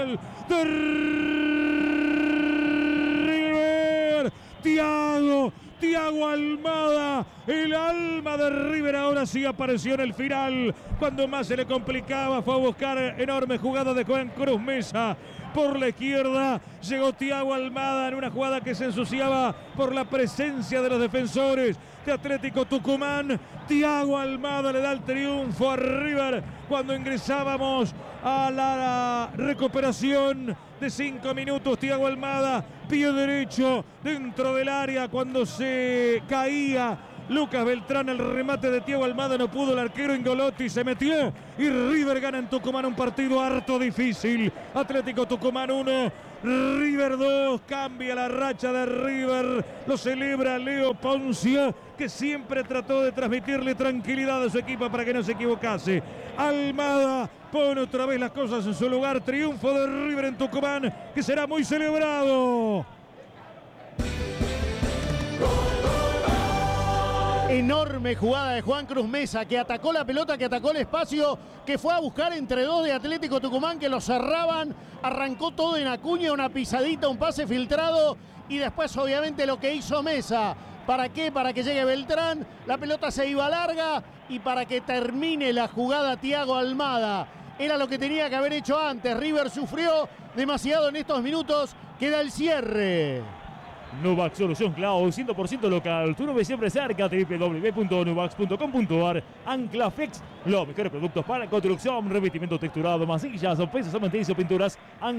gol de River. Thiago Almada, el alma de River, ahora sí apareció en el final. Cuando más se le complicaba, fue a buscar enorme jugada de Juan Cruz Mesa. Por la izquierda llegó Thiago Almada en una jugada que se ensuciaba por la presencia de los defensores de Atlético Tucumán. Thiago Almada le da el triunfo a River cuando ingresábamos a la recuperación de 5 minutos. Thiago Almada, pie derecho dentro del área cuando se caía Lucas Beltrán. El remate de Thiago Almada no pudo, el arquero Ingolotti se metió y River gana en Tucumán un partido harto difícil. Atlético Tucumán 1, River 2, cambia la racha de River, lo celebra Leo Poncio, que siempre trató de transmitirle tranquilidad a su equipo para que no se equivocase. Almada pone otra vez las cosas en su lugar, triunfo de River en Tucumán, que será muy celebrado. Enorme jugada de Juan Cruz Mesa, que atacó la pelota, que atacó el espacio, que fue a buscar entre dos de Atlético Tucumán que lo cerraban, arrancó todo en Acuña, una pisadita, un pase filtrado y después obviamente lo que hizo Mesa. ¿Para qué? Para que llegue Beltrán, la pelota se iba larga y para que termine la jugada Thiago Almada. Era lo que tenía que haber hecho antes. River sufrió demasiado en estos minutos, queda el cierre. Nuvax Solución Cloud, 100% local. Tu nube siempre cerca. www.nuvax.com.ar. Anclaflex, los mejores productos para construcción, revestimiento texturado, masillas, pesas, cementerios, pinturas.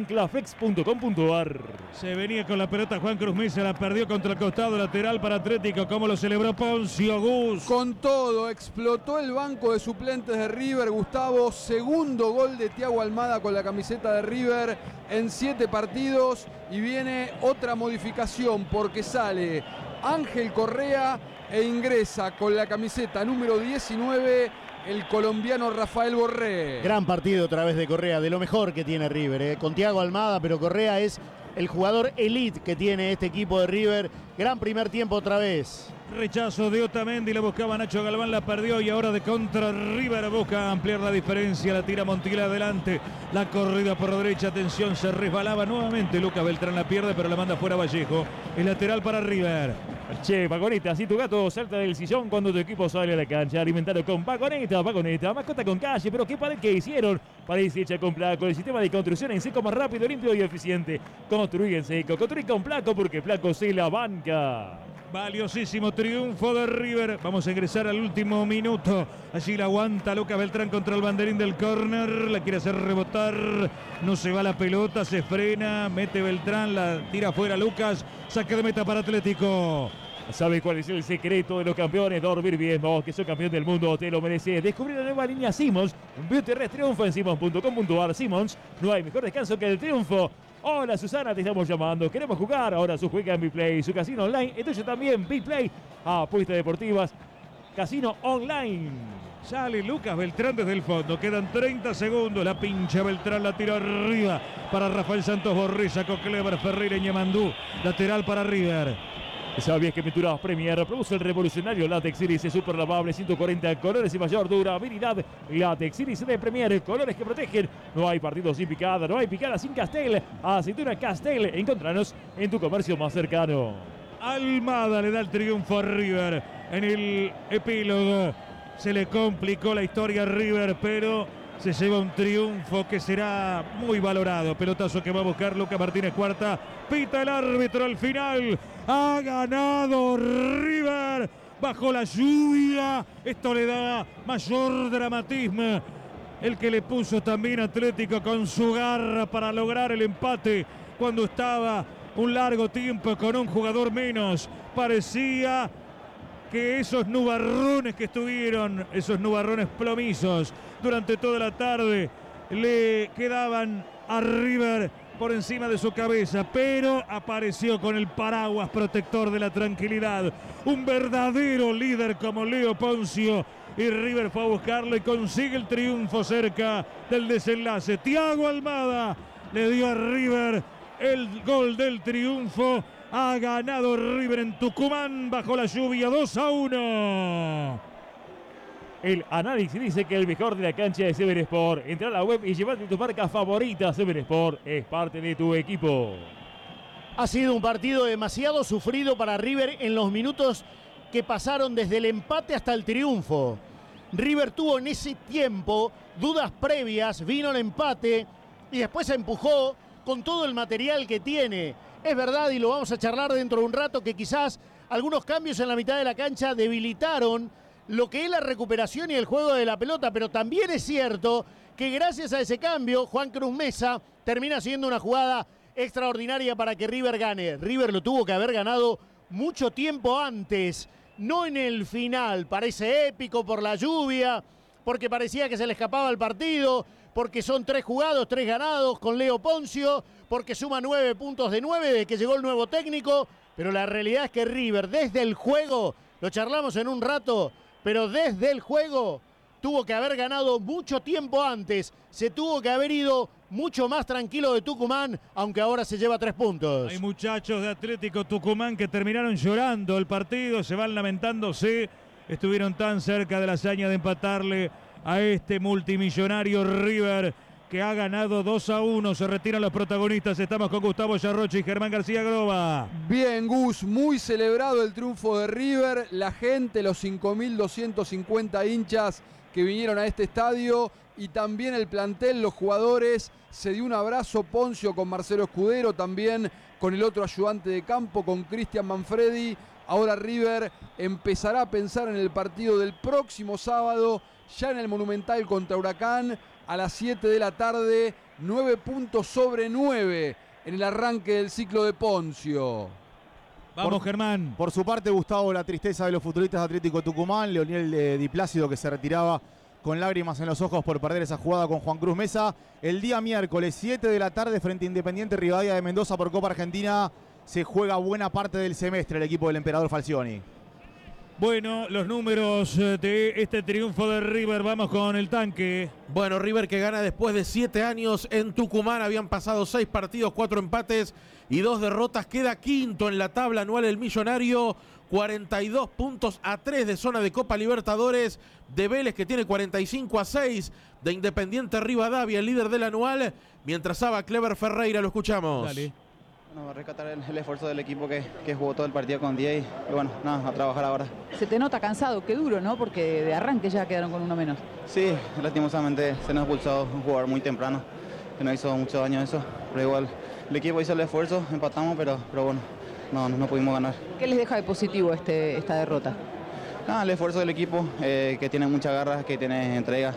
Anclaflex.com.ar. Se venía con la pelota Juan Cruz Mesa, la perdió contra el costado lateral para Atlético. ¿Cómo lo celebró Poncio Gus? Con todo, explotó el banco de suplentes de River, Gustavo. Segundo gol de Thiago Almada con la camiseta de River en 7 partidos. Y viene otra modificación porque sale Ángel Correa e ingresa con la camiseta número 19 el colombiano Rafael Borré. Gran partido otra vez de Correa, de lo mejor que tiene River, con Thiago Almada, pero Correa es el jugador elite que tiene este equipo de River. Gran primer tiempo otra vez. Rechazo de Otamendi, la buscaba Nacho Galván, la perdió y ahora de contra River busca ampliar la diferencia, la tira Montiel adelante, la corrida por derecha, atención, se resbalaba nuevamente, Lucas Beltrán la pierde pero la manda fuera Vallejo, el lateral para River. Che, Vagoneta, si tu gato salta del sillón cuando tu equipo sale a la cancha, alimentalo con Vagoneta, mascota con calle, pero ¿qué para qué hicieron? Parece hecha con Placo, el sistema de construcción en seco más rápido, limpio y eficiente. Construye en seco, construye con Placo porque Placo se la banca. Valiosísimo triunfo de River. Vamos a ingresar al último minuto. Allí la aguanta Lucas Beltrán contra el banderín del córner. La quiere hacer rebotar. No se va la pelota, se frena. Mete Beltrán, la tira fuera Lucas. Saque de meta para Atlético. ¿Sabes cuál es el secreto de los campeones? Dormir bien, vos que sos campeón del mundo, te lo mereces. Descubrí la nueva línea Simmons. Beauty Rest triunfa en Simmons.com.ar. Simmons, no hay mejor descanso que el triunfo. Hola Susana, te estamos llamando. Queremos jugar. Ahora su juega en Bplay, su casino online. Entonces también Bplay. Apuestas deportivas. Casino online. Sale Lucas Beltrán desde el fondo. Quedan 30 segundos. La pincha Beltrán, la tira arriba para Rafael Santos Borré. Sacó Clever Ferreira y Ñemandú. Lateral para River. ¿Sabías que Pinturas Premier produce el revolucionario Latex Iris super lavable 140 colores y mayor durabilidad? Latex Iris de Premier, colores que protegen. No hay partido sin picada, no hay picada sin Castel. Aceituna Castel, encontranos en tu comercio más cercano. Almada le da el triunfo a River. En el epílogo se le complicó la historia a River, pero se lleva un triunfo que será muy valorado. Pelotazo que va a buscar Lucas Martínez Cuarta. Pita el árbitro al final. Ha ganado River bajo la lluvia. Esto le da mayor dramatismo. El que le puso también Atlético con su garra para lograr el empate cuando estaba un largo tiempo con un jugador menos. Parecía que esos nubarrones que estuvieron, esos nubarrones plomizos durante toda la tarde, le quedaban a River por encima de su cabeza, pero apareció con el paraguas protector de la tranquilidad, un verdadero líder como Leo Poncio, y River fue a buscarlo y consigue el triunfo cerca del desenlace. Thiago Almada le dio a River el gol del triunfo. Ha ganado River en Tucumán bajo la lluvia 2-1. El análisis dice que el mejor de la cancha es Seven Sport. Entra a la web y llévate tu marca favorita. Seven Sport es parte de tu equipo. Ha sido un partido demasiado sufrido para River en los minutos que pasaron desde el empate hasta el triunfo. River tuvo en ese tiempo dudas previas, vino el empate y después se empujó con todo el material que tiene. Es verdad, y lo vamos a charlar dentro de un rato, que quizás algunos cambios en la mitad de la cancha debilitaron lo que es la recuperación y el juego de la pelota, pero también es cierto que gracias a ese cambio, Juan Cruz Mesa termina siendo una jugada extraordinaria para que River gane. River lo tuvo que haber ganado mucho tiempo antes, no en el final. Parece épico por la lluvia, porque parecía que se le escapaba el partido, porque son 3 jugados, 3 ganados con Leo Poncio, porque suma 9 puntos de 9 desde que llegó el nuevo técnico, pero la realidad es que River desde el juego, lo charlamos en un rato, pero desde el juego tuvo que haber ganado mucho tiempo antes, se tuvo que haber ido mucho más tranquilo de Tucumán, aunque ahora se lleva 3 puntos. Hay muchachos de Atlético Tucumán que terminaron llorando el partido, se van lamentándose, estuvieron tan cerca de la hazaña de empatarle a este multimillonario River que ha ganado 2-1, se retiran los protagonistas, estamos con Gustavo Yarroche y Germán García Groba. Bien, Gus, muy celebrado el triunfo de River, la gente, los 5.250 hinchas que vinieron a este estadio y también el plantel, los jugadores, se dio un abrazo Poncio con Marcelo Escudero, también con el otro ayudante de campo, con Cristian Manfredi. Ahora River empezará a pensar en el partido del próximo sábado, ya en el Monumental contra Huracán, a las 7 de la tarde, 9 puntos sobre 9 en el arranque del ciclo de Poncio. Vamos, Germán. Por su parte, Gustavo, la tristeza de los futbolistas de Atlético Tucumán, Leonel Di Plácido, que se retiraba con lágrimas en los ojos por perder esa jugada con Juan Cruz Mesa. El día miércoles, 7 de la tarde, frente a Independiente Rivadavia de Mendoza por Copa Argentina, se juega buena parte del semestre el equipo del Emperador Falcioni. Bueno, los números de este triunfo de River, vamos con el tanque. Bueno, River que gana después de 7 años en Tucumán, habían pasado 6 partidos, 4 empates y 2 derrotas, queda quinto en la tabla anual el millonario, 42 puntos a 3 de zona de Copa Libertadores, de Vélez que tiene 45 a 6, de Independiente Rivadavia, el líder del anual, mientras Saba Clever Ferreira, lo escuchamos. Dale. Bueno, rescatar el esfuerzo del equipo que jugó todo el partido con 10 y bueno, nada, a trabajar ahora. Se te nota cansado, qué duro, ¿no? Porque de arranque ya quedaron con uno menos. Sí, lastimosamente se nos expulsó un jugador muy temprano, que nos hizo mucho daño eso, pero igual el equipo hizo el esfuerzo, empatamos, pero bueno, no pudimos ganar. ¿Qué les deja de positivo esta derrota? El esfuerzo del equipo, que tiene mucha garra, que tiene entrega.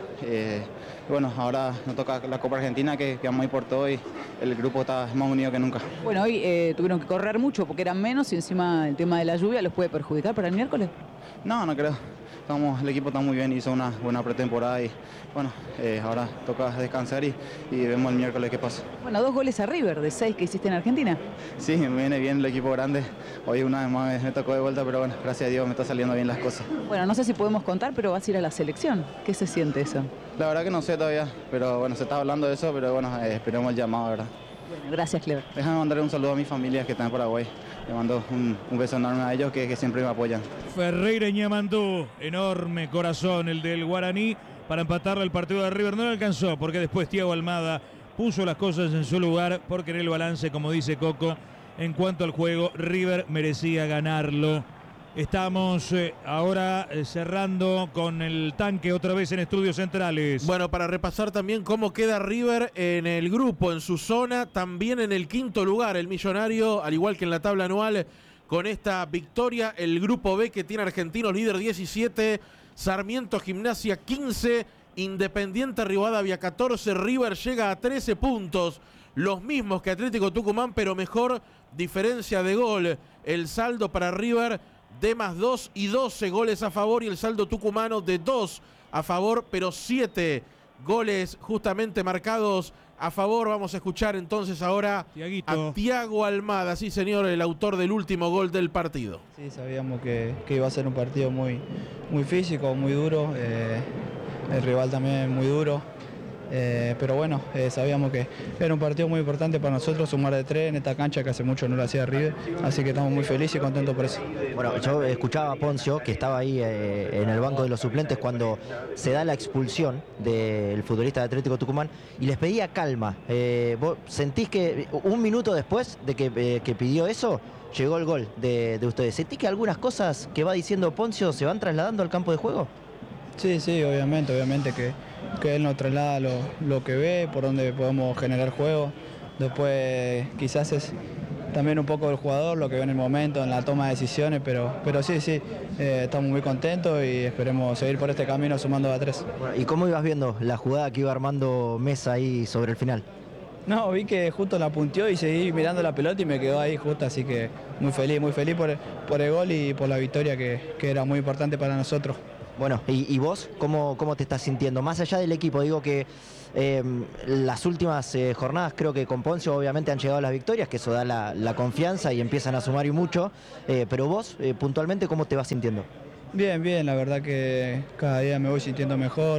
Y bueno, ahora nos toca la Copa Argentina, que vamos a ir por todo y el grupo está más unido que nunca. Bueno, hoy tuvieron que correr mucho porque eran menos y encima el tema de la lluvia los puede perjudicar para el miércoles. No creo. El equipo está muy bien, hizo una buena pretemporada y bueno, ahora toca descansar y vemos el miércoles qué pasa. Bueno, 2 goles a River de 6 que hiciste en Argentina. Sí, me viene bien el equipo grande. Hoy una vez más me tocó de vuelta, pero bueno, gracias a Dios me está saliendo bien las cosas. Bueno, no sé si podemos contar, pero vas a ir a la selección. ¿Qué se siente eso? La verdad que no sé todavía, pero bueno, se está hablando de eso, pero bueno, esperemos el llamado, ¿verdad? Bueno, gracias, Clever. Déjame mandarle un saludo a mi familia que está en Paraguay. Le mando un beso enorme a ellos que siempre me apoyan. Ferreira Ñamandú, enorme corazón el del Guaraní para empatarle el partido de River. No le alcanzó porque después Thiago Almada puso las cosas en su lugar porque en el balance, como dice Coco, en cuanto al juego, River merecía ganarlo. Estamos ahora cerrando con el tanque otra vez en Estudios Centrales. Bueno, para repasar también cómo queda River en el grupo, en su zona, también en el quinto lugar, el millonario, al igual que en la tabla anual, con esta victoria, el grupo B que tiene Argentinos, líder 17, Sarmiento Gimnasia 15, Independiente Rivadavia 14, River llega a 13 puntos, los mismos que Atlético Tucumán, pero mejor diferencia de gol. El saldo para River de +2 y 12 goles a favor y el saldo tucumano de 2 a favor, pero 7 goles justamente marcados a favor. Vamos a escuchar entonces ahora Tiaguito. a Thiago Almada, sí señor, el autor del último gol del partido. Sí, sabíamos que iba a ser un partido muy físico, muy duro, el rival también muy duro. pero bueno, sabíamos que era un partido muy importante para nosotros, sumar de 3 en esta cancha que hace mucho no lo hacía River, así que estamos muy felices y contentos por eso. Bueno, yo escuchaba a Poncio, que estaba ahí en el banco de los suplentes cuando se da la expulsión del futbolista de Atlético Tucumán, y les pedía calma. ¿Vos sentís que un minuto después de que pidió eso, llegó el gol de ustedes? ¿Sentís que algunas cosas que va diciendo Poncio se van trasladando al campo de juego? Sí, obviamente que él nos traslada lo que ve, por donde podemos generar juego. Después quizás es también un poco del jugador, lo que ve en el momento, en la toma de decisiones, pero sí, estamos muy contentos y esperemos seguir por este camino sumando a 3. ¿Y cómo ibas viendo la jugada que iba armando Mesa ahí sobre el final? No, vi que justo la punteó y seguí mirando la pelota y me quedó ahí justo, así que muy feliz por el gol y por la victoria que era muy importante para nosotros. Bueno, ¿y vos cómo te estás sintiendo? Más allá del equipo, digo que las últimas jornadas creo que con Poncio obviamente han llegado las victorias, que eso da la confianza y empiezan a sumar y mucho, pero vos puntualmente ¿cómo te vas sintiendo? Bien, la verdad que cada día me voy sintiendo mejor.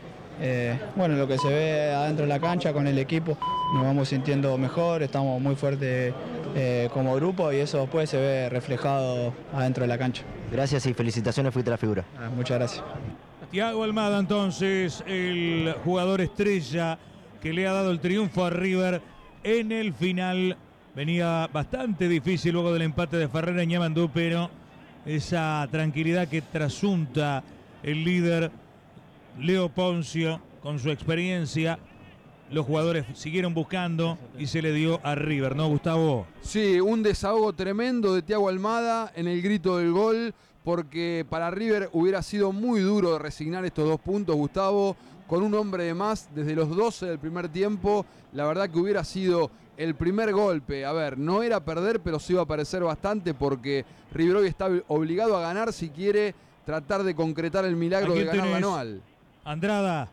Bueno, lo que se ve adentro de la cancha con el equipo, nos vamos sintiendo mejor, estamos muy fuertes como grupo y eso después se ve reflejado adentro de la cancha. Gracias y felicitaciones, fuiste la figura. Muchas gracias. Thiago Almada, entonces, el jugador estrella que le ha dado el triunfo a River en el final. Venía bastante difícil luego del empate de Ferreira y Ñamandú, pero esa tranquilidad que trasunta el líder Leo Poncio con su experiencia, los jugadores siguieron buscando y se le dio a River, ¿no, Gustavo? Sí, un desahogo tremendo de Thiago Almada en el grito del gol, porque para River hubiera sido muy duro resignar estos 2 puntos, Gustavo, con un hombre de más desde los 12 del primer tiempo. La verdad que hubiera sido el primer golpe. A ver, no era perder, pero sí iba a parecer bastante, porque River hoy está obligado a ganar si quiere tratar de concretar el milagro de ganar la anual. Andrada.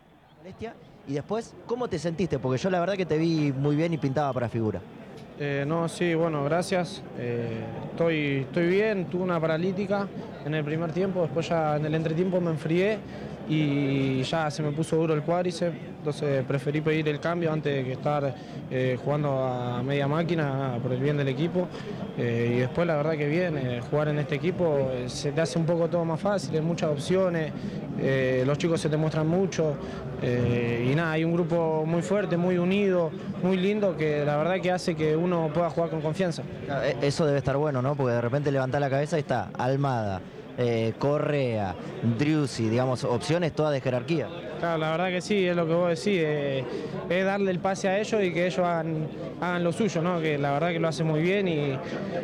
Y después, ¿cómo te sentiste? Porque yo la verdad que te vi muy bien y pintaba para figura. No, sí, bueno, gracias. Estoy bien, tuve una paralítica en el primer tiempo, después ya en el entretiempo me enfrié y ya se me puso duro el cuádriceps, entonces preferí pedir el cambio antes de que estar jugando a media máquina por el bien del equipo. Y después la verdad que bien, jugar en este equipo se te hace un poco todo más fácil, hay muchas opciones, los chicos se te muestran mucho y nada, hay un grupo muy fuerte, muy unido, muy lindo, que la verdad que hace que uno pueda jugar con confianza. Eso debe estar bueno, ¿no? Porque de repente levantás la cabeza y está Almada, Correa, Driussi, digamos, opciones todas de jerarquía. Claro, la verdad que sí, es lo que vos decís, es darle el pase a ellos y que ellos hagan lo suyo, ¿no? Que la verdad que lo hacen muy bien y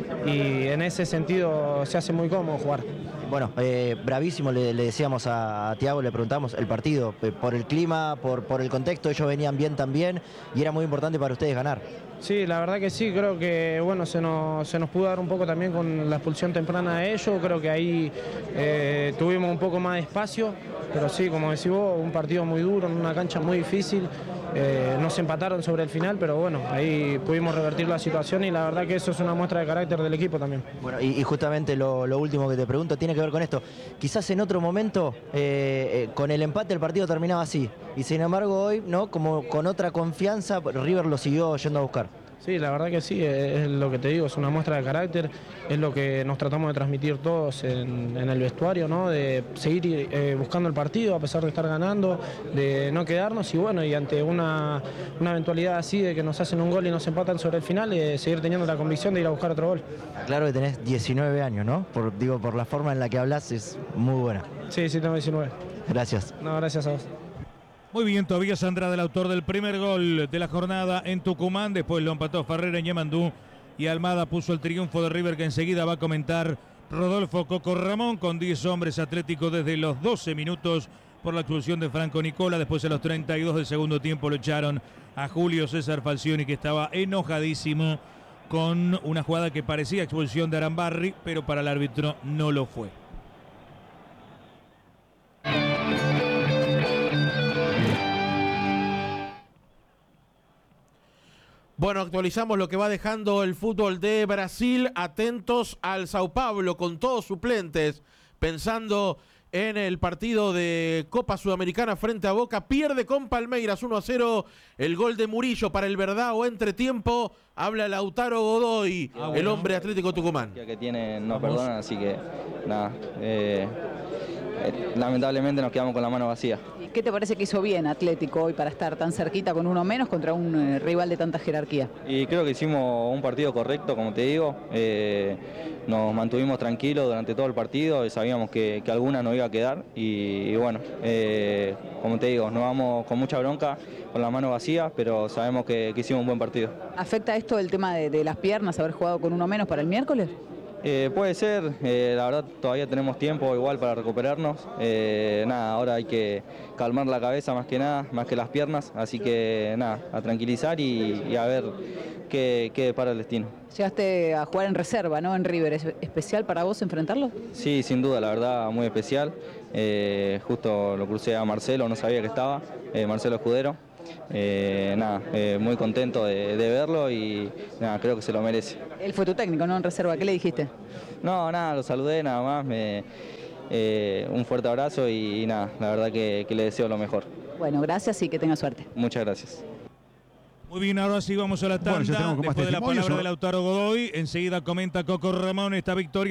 en ese sentido se hace muy cómodo jugar. Bueno, bravísimo, le decíamos a Thiago, le preguntamos el partido, por el clima, por el contexto, ellos venían bien también y era muy importante para ustedes ganar. Sí, la verdad que sí, creo que bueno, se nos pudo dar un poco también con la expulsión temprana de ellos, creo que ahí tuvimos un poco más de espacio, pero sí, como decís vos, un partido muy duro, en una cancha muy difícil, nos empataron sobre el final, pero bueno, ahí pudimos revertir la situación y la verdad que eso es una muestra de carácter del equipo también. Bueno, y justamente lo último que te pregunto tiene que ver con esto, quizás en otro momento con el empate el partido terminaba así, y sin embargo hoy, ¿no? Como con otra confianza, River lo siguió yendo a buscar. Sí, la verdad que sí, es lo que te digo, es una muestra de carácter, es lo que nos tratamos de transmitir todos en el vestuario, ¿no? De seguir buscando el partido a pesar de estar ganando, de no quedarnos y bueno, y ante una eventualidad así de que nos hacen un gol y nos empatan sobre el final, seguir teniendo la convicción de ir a buscar otro gol. Claro que tenés 19 años, ¿no? Por la forma en la que hablas es muy buena. Sí, tengo 19. Gracias. No, gracias a vos. Muy bien, todavía Andrada, el autor del primer gol de la jornada en Tucumán. Después lo empató Ferreira en Ñamandú y Almada puso el triunfo de River, que enseguida va a comentar Rodolfo Coco Ramón, con 10 hombres atléticos desde los 12 minutos por la expulsión de Franco Nicola. Después a los 32 del segundo tiempo lo echaron a Julio César Falcioni, que estaba enojadísimo con una jugada que parecía expulsión de Arambarri, pero para el árbitro no lo fue. Bueno, actualizamos lo que va dejando el fútbol de Brasil. Atentos al Sao Paulo con todos suplentes, pensando en el partido de Copa Sudamericana frente a Boca. Pierde con Palmeiras 1-0. El gol de Murillo para el Verdao entretiempo. Habla Lautaro Godoy, el hombre de Atlético Tucumán. Que tiene no perdonan, así que nada. Lamentablemente nos quedamos con la mano vacía. ¿Y qué te parece que hizo bien Atlético hoy para estar tan cerquita con uno menos contra un rival de tanta jerarquía? Y creo que hicimos un partido correcto, como te digo. Nos mantuvimos tranquilos durante todo el partido y sabíamos que alguna nos iba a quedar. Y bueno, como te digo, nos vamos con mucha bronca, con la mano vacía, pero sabemos que hicimos un buen partido. ¿Afecta esto el tema de las piernas, haber jugado con uno menos para el miércoles? Puede ser, la verdad todavía tenemos tiempo igual para recuperarnos. Nada, ahora hay que calmar la cabeza más que nada, más que las piernas. Así que nada, a tranquilizar y a ver qué depara el destino. Llegaste a jugar en reserva, ¿no? En River. ¿Es especial para vos enfrentarlo? Sí, sin duda, la verdad muy especial. Justo lo crucé a Marcelo, no sabía que estaba, Marcelo Escudero. Nada, muy contento de verlo y nada, creo que se lo merece. Él fue tu técnico, ¿no? En reserva, ¿qué le dijiste? No, nada, lo saludé nada más, un fuerte abrazo y nada, la verdad que le deseo lo mejor. Bueno, gracias y que tenga suerte. Muchas gracias. Muy bien, ahora sí vamos a la tanda. Bueno, ya tenemos con más después de la testimonios, palabra ¿no? de Lautaro Godoy, enseguida comenta Coco Ramón esta victoria.